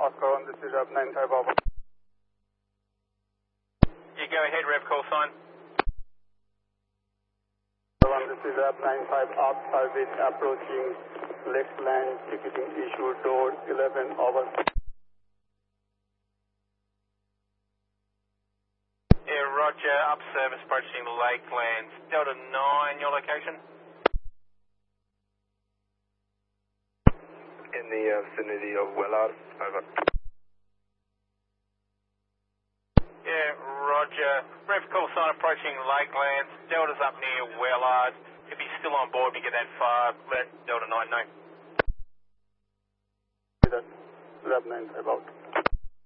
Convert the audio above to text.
Oscar 1, this is Rev 95 over. You go ahead, Rev call sign. 1, this is Rev 95 off service approaching Lakeland, ticketing issue door 11 over. Yeah, roger, up service approaching Lakelands. Delta 9, your location? In the vicinity of Willard, over. Yeah, roger. Rev call sign approaching Lakelands. Delta's up near Wellard. If he's still on board when you get that far, let Delta 9 know. Rev 95 out.